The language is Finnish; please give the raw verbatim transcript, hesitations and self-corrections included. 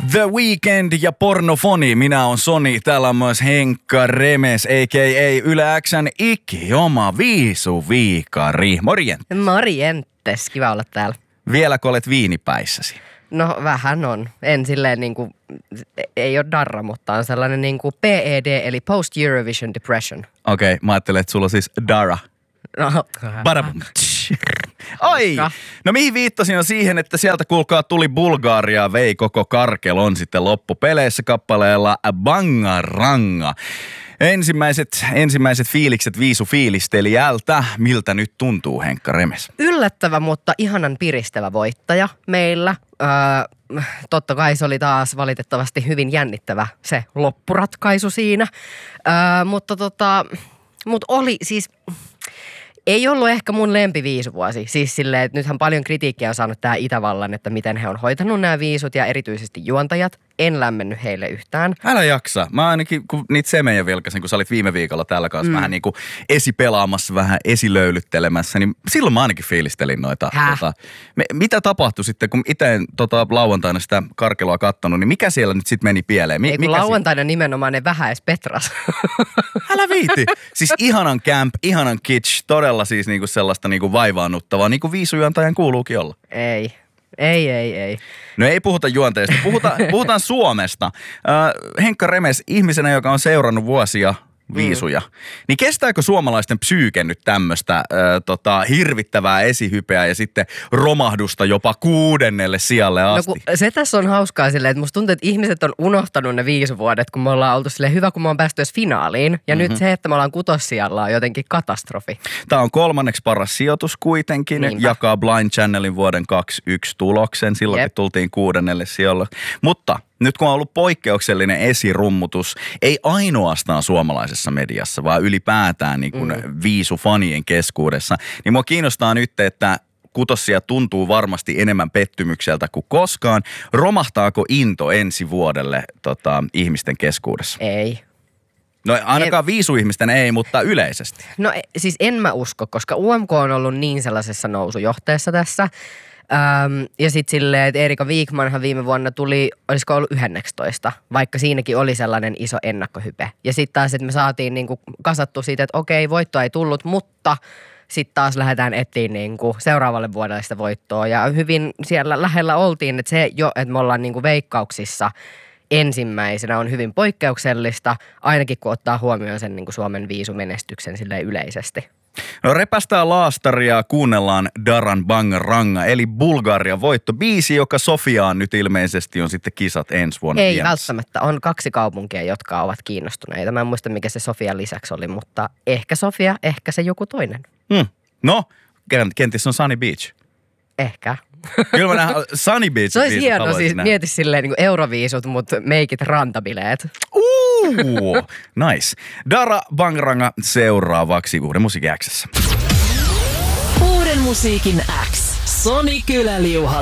The Weeknd ja Pornofoni. Minä on Soni. Täällä on myös Henkka Remes, a k a Yle X:n ikioma viisuviikari. Morjent. Morjentes. Kiva olla täällä. Vieläkö olet viinipäissäsi? No vähän on. En silleen niinku, ei ole darra, mutta on sellainen niinku P E D eli Post Eurovision Depression. Okei, okay, mä ajattelen, että sulla on siis dara. No. Badabum. Oi! No mihin viittasin on siihen, että sieltä kuulkaa tuli Bulgaria, vei koko karkelon sitten loppupeleissä kappaleella Bangaranga. Ensimmäiset, ensimmäiset fiilikset viisufiilistelijältä. Miltä nyt tuntuu, Henkka Remes? Yllättävä, mutta ihanan piristävä voittaja meillä. Öö, totta kai se oli taas valitettavasti hyvin jännittävä se loppuratkaisu siinä. Öö, mutta tota, mut oli siis... Ei ollut ehkä mun lempiviisuvuosi. Siis silleen, että nythän paljon kritiikkiä on saanut tää Itävallan, että miten he on hoitanut nämä viisut ja erityisesti juontajat. En lämmennyt heille yhtään. Älä jaksa. Mä ainakin, kun niitä semejä vilkasin, kun sä olit viime viikolla täällä kanssa mm. vähän niin kuin esipelaamassa, vähän esilöylyttelemässä, niin silloin mä ainakin fiilistelin noita. Tota, me, mitä tapahtui sitten, kun itse en, tota, lauantaina sitä karkeloa kattonut, niin mikä siellä nyt sitten meni pieleen? Mi- Ei kun mikä lauantaina si- nimenomaan ne vähäis Petras. Älä viiti. Siis ihanan camp, ihanan kitsch, todella siis niinku sellaista niinku vaivaannuttavaa, niin kuin viisujuontajan kuuluukin olla. Ei. Ei, ei, ei. No ei puhuta juonteesta, puhuta, puhutaan Suomesta. Äh, Henkka Remes, ihmisenä, joka on seurannut vuosia viisuja, mm. niin kestääkö suomalaisten psyyke nyt tämmöistä äh, tota, hirvittävää esihypeä ja sitten romahdusta jopa kuudennelle sijalle asti? No kun se tässä on hauskaa silleen, että musta tuntuu, että ihmiset on unohtanut ne viisuvuodet, kun me ollaan oltu silleen hyvä, kun me on päästy edes finaaliin. Ja mm-hmm. nyt se, että me ollaan kutossijalla on jotenkin katastrofi. Tämä on kolmanneksi paras sijoitus kuitenkin. Niinpä. Jakaa Blind Channelin vuoden kaksikymmentäyksi tuloksen. Silloinkin Jep. tultiin kuudennelle sijalle. Mutta nyt kun on ollut poikkeuksellinen esirummutus, ei ainoastaan suomalaisessa mediassa, vaan ylipäätään niin kuin mm. viisufanien keskuudessa, niin mua kiinnostaa nyt, että kutossia tuntuu varmasti enemmän pettymykseltä kuin koskaan. Romahtaako into ensi vuodelle tota, ihmisten keskuudessa? Ei. No ainakaan viisuihmisten ei, mutta yleisesti. No siis en mä usko, koska U M K on ollut niin sellaisessa nousujohteessa tässä. Öm, ja sitten silleen, että Erika Wigmanhan viime vuonna tuli, olisiko ollut yhdentoista, vaikka siinäkin oli sellainen iso ennakkohype. Ja sitten taas, että me saatiin niinku kasattu siitä, että okei, voittoa ei tullut, mutta sitten taas lähdetään etsiin niinku seuraavalle vuodelle sitä voittoa. Ja hyvin siellä lähellä oltiin, että se jo, että me ollaan niinku veikkauksissa ensimmäisenä on hyvin poikkeuksellista, ainakin kun ottaa huomioon sen niinku Suomen viisumenestyksen silleen yleisesti. No repästään laastaria, kuunnellaan Daran Bangaranga, eli Bulgarian voittobiisi, joka Sofiaan nyt ilmeisesti on sitten kisat ensi vuonna. Ei viemässä. Välttämättä. On kaksi kaupunkia, jotka ovat kiinnostuneita. Mä en muista, mikä se Sofian lisäksi oli, mutta ehkä Sofia, ehkä se joku toinen. Hmm. No, kenties on Sunny Beach. Ehkä. Kyllä mä nähdään Sunny Beach. Se olisi hieno, siis nähdä. Mieti silleen niin kuin euroviisut, mutta meikit rantabileet. Uh, nice. Dara Bangaranga seuraavaksi Uuden musiikin X:ssä. Uuden musiikin X. Soni Kyläliuha.